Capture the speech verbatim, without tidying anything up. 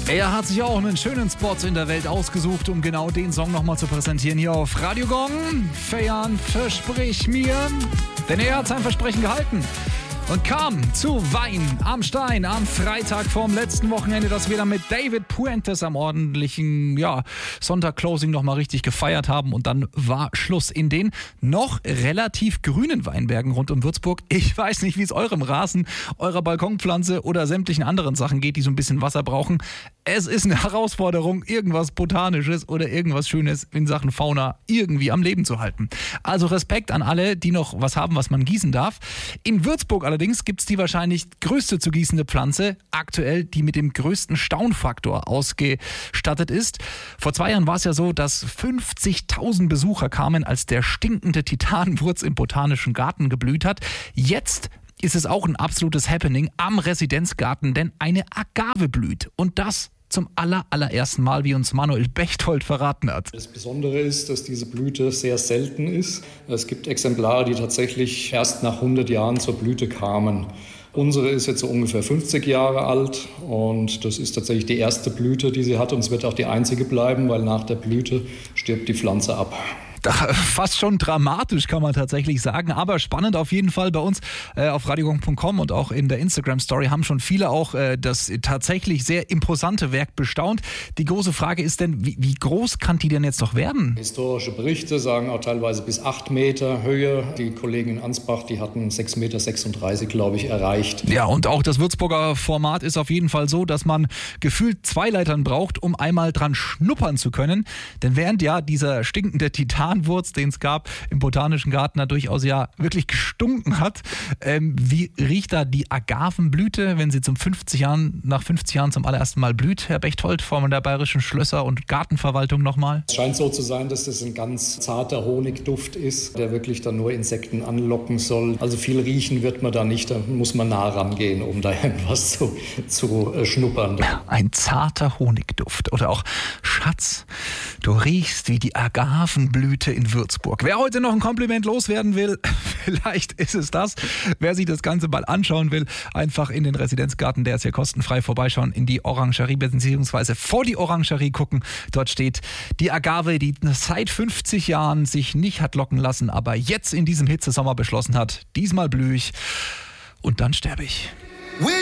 Er hat sich auch einen schönen Spot in der Welt ausgesucht, um genau den Song nochmal zu präsentieren hier auf Radio Gong. Fejan, versprich mir, denn er hat sein Versprechen gehalten und kam zu Wein am Stein am Freitag vorm letzten Wochenende, dass wir dann mit David Puentes am ordentlichen ja, Sonntag-Closing nochmal richtig gefeiert haben und dann war Schluss in den noch relativ grünen Weinbergen rund um Würzburg. Ich weiß nicht, wie es eurem Rasen, eurer Balkonpflanze oder sämtlichen anderen Sachen geht, die so ein bisschen Wasser brauchen. Es ist eine Herausforderung, irgendwas Botanisches oder irgendwas Schönes in Sachen Fauna irgendwie am Leben zu halten. Also Respekt an alle, die noch was haben, was man gießen darf. In Würzburg allerdings gibt es die wahrscheinlich größte zu gießende Pflanze, aktuell die mit dem größten Staunfaktor ausgestattet ist. Vor zwei Jahren war es ja so, dass fünfzigtausend Besucher kamen, als der stinkende Titanwurz im Botanischen Garten geblüht hat. Jetzt ist es auch ein absolutes Happening am Residenzgarten, denn eine Agave blüht. Und das zum aller, allerersten Mal, wie uns Manuel Bechtold verraten hat. Das Besondere ist, dass diese Blüte sehr selten ist. Es gibt Exemplare, die tatsächlich erst nach hundert Jahren zur Blüte kamen. Unsere ist jetzt so ungefähr fünfzig Jahre alt und das ist tatsächlich die erste Blüte, die sie hat und es wird auch die einzige bleiben, weil nach der Blüte stirbt die Pflanze ab. Fast schon dramatisch, kann man tatsächlich sagen, aber spannend auf jeden Fall. Bei uns äh, auf radiogong punkt com und auch in der Instagram-Story haben schon viele auch äh, das tatsächlich sehr imposante Werk bestaunt. Die große Frage ist denn, wie, wie groß kann die denn jetzt noch werden? Historische Berichte sagen auch teilweise bis acht Meter Höhe. Die Kollegen in Ansbach, die hatten sechs Komma sechsunddreißig Meter, glaube ich, erreicht. Ja, und auch das Würzburger Format ist auf jeden Fall so, dass man gefühlt zwei Leitern braucht, um einmal dran schnuppern zu können. Denn während ja dieser stinkende Titan Wurz, den es gab im Botanischen Garten, da durchaus ja wirklich gestunken hat. Ähm, wie riecht da die Agavenblüte, wenn sie zum fünfzig Jahren, nach fünfzig Jahren zum allerersten Mal blüht, Herr Bechtold, von der Bayerischen Schlösser- und Gartenverwaltung nochmal? Es scheint so zu sein, dass das ein ganz zarter Honigduft ist, der wirklich dann nur Insekten anlocken soll. Also viel riechen wird man da nicht, da muss man nah rangehen, um da irgendwas zu, zu äh, schnuppern. Ein zarter Honigduft oder auch Schatz, du riechst wie die Agavenblüte in Würzburg. Wer heute noch ein Kompliment loswerden will, vielleicht ist es das. Wer sich das Ganze mal anschauen will, einfach in den Residenzgarten, der ist hier kostenfrei, vorbeischauen, in die Orangerie bzw. vor die Orangerie gucken. Dort steht die Agave, die seit fünfzig Jahren sich nicht hat locken lassen, aber jetzt in diesem Hitzesommer beschlossen hat, diesmal blühe ich und dann sterbe ich.